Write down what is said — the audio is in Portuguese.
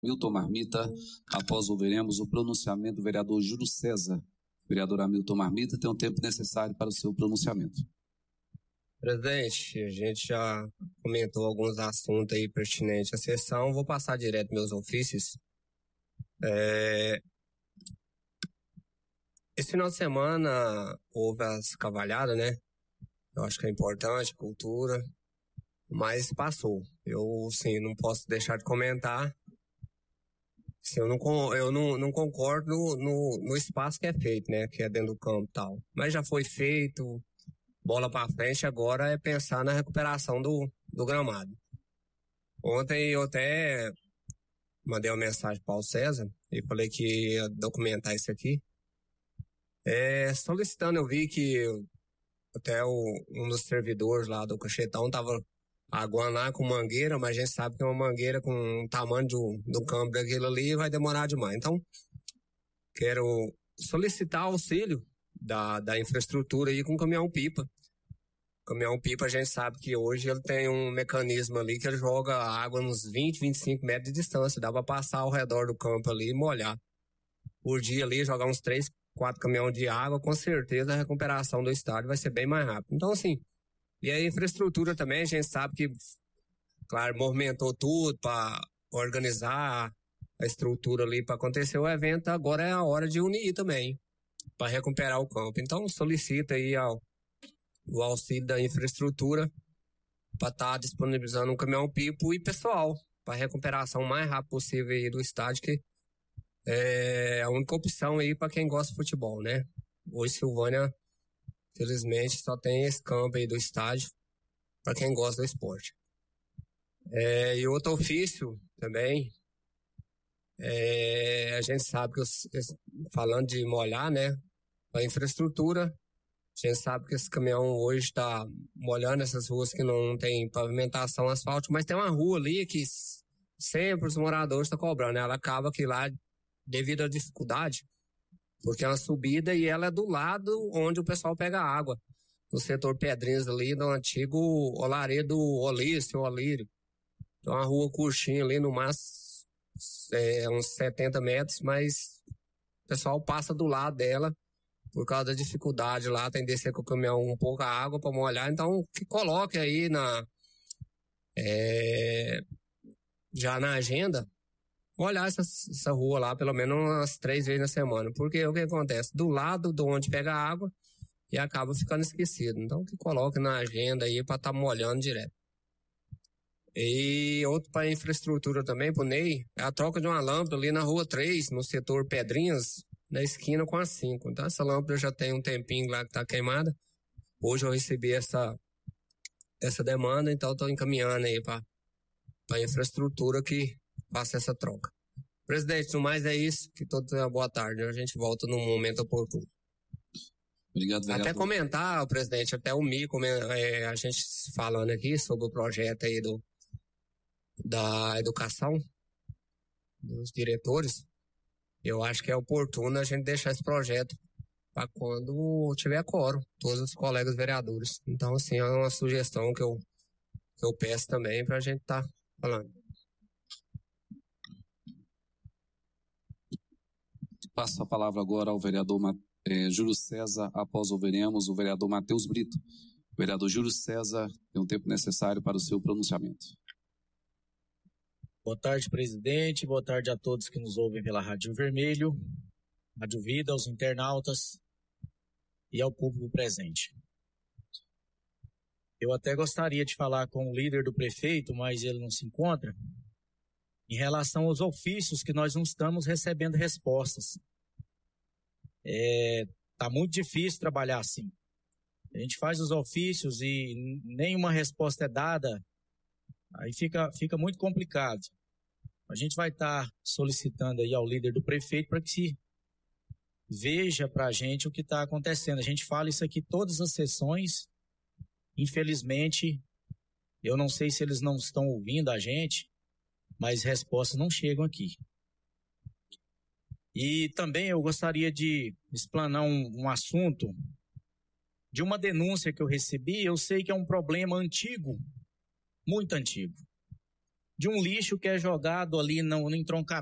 Milton Marmita. Após ouviremos o pronunciamento do vereador Júlio César. O vereador Hamilton Marmita tem o tempo necessário para o seu pronunciamento. Presidente, a gente já comentou alguns assuntos aí pertinentes à sessão, vou passar direto meus ofícios. Esse final de semana houve as cavalhadas, né? Eu acho que é importante, cultura, mas passou. Eu, sim, não posso deixar de comentar. Eu não concordo no espaço que é feito, né? Que é dentro do campo e tal. Mas já foi feito, bola pra frente, agora é pensar na recuperação do gramado. Ontem eu até mandei uma mensagem para o César e falei que ia documentar isso aqui. Solicitando, eu vi que até um dos servidores lá do Cachetão tava aguando lá com mangueira, mas a gente sabe que uma mangueira com o tamanho do campo daquilo ali vai demorar demais. Então, quero solicitar auxílio da infraestrutura aí com caminhão-pipa. Caminhão-pipa, a gente sabe que hoje ele tem um mecanismo ali que ele joga água nos 20, 25 metros de distância. Dá para passar ao redor do campo ali e molhar. Por dia ali, jogar uns 3, 4 caminhões de água, com certeza a recuperação do estádio vai ser bem mais rápida. Então, assim, e a infraestrutura também, a gente sabe que, claro, movimentou tudo para organizar a estrutura ali para acontecer o evento. Agora é a hora de unir também, para recuperar o campo. Então, solicita aí o auxílio da infraestrutura para estar disponibilizando um caminhão-pipo e pessoal para recuperação o mais rápido possível aí do estádio, que é a única opção aí para quem gosta de futebol, né? Hoje Silvânia, felizmente, só tem esse campo aí do estádio para quem gosta do esporte. E outro ofício também, a gente sabe que, falando de molhar, né, a infraestrutura, a gente sabe que esse caminhão hoje está molhando essas ruas que não tem pavimentação asfáltica, mas tem uma rua ali que sempre os moradores estão cobrando, né? Ela acaba que lá, devido à dificuldade, porque é uma subida e ela é do lado onde o pessoal pega água, no setor Pedrinhas ali, no antigo Olaredo Olírio. Então, uma rua curtinha ali, no máximo uns 70 metros, mas o pessoal passa do lado dela, por causa da dificuldade lá, tem que descer com o caminhão um pouco a água para molhar. Então, que coloque aí já na agenda, molhar essa rua lá pelo menos umas 3 vezes na semana, porque o que acontece? Do lado de onde pega a água e acaba ficando esquecido. Então, que coloque na agenda aí para estar molhando direto. E outro para infraestrutura também, pro Ney, é a troca de uma lâmpada ali na rua 3, no setor Pedrinhas, na esquina com a 5. Então, essa lâmpada já tem um tempinho lá que tá queimada. Hoje eu recebi essa demanda, então estou encaminhando aí para a infraestrutura que faça essa troca. Presidente, no mais é isso, que todos tenham uma boa tarde. A gente volta num momento oportuno. Obrigado, vereador. Até comentar, presidente, até o Mi, a gente falando aqui sobre o projeto aí da educação, dos diretores, eu acho que é oportuno a gente deixar esse projeto para quando tiver quórum, todos os colegas vereadores. Então, assim, é uma sugestão que eu peço também para a gente estar falando. Passo a palavra agora ao vereador Júlio César. Após ouviremos o vereador Matheus Brito. O vereador Júlio César tem o tempo necessário para o seu pronunciamento. Boa tarde, presidente. Boa tarde a todos que nos ouvem pela Rádio Vermelho, Rádio Vida, aos internautas e ao público presente. Eu até gostaria de falar com o líder do prefeito, mas ele não se encontra, em relação aos ofícios que nós não estamos recebendo respostas. Tá muito difícil trabalhar assim. A gente faz os ofícios e nenhuma resposta é dada, aí fica muito complicado. A gente vai estar solicitando aí ao líder do prefeito para que se veja para a gente o que está acontecendo. A gente fala isso aqui todas as sessões. Infelizmente, eu não sei se eles não estão ouvindo a gente, mas respostas não chegam aqui. E também eu gostaria de explanar um assunto de uma denúncia que eu recebi. Eu sei que é um problema antigo, muito antigo. de um lixo que é jogado ali no entroncamento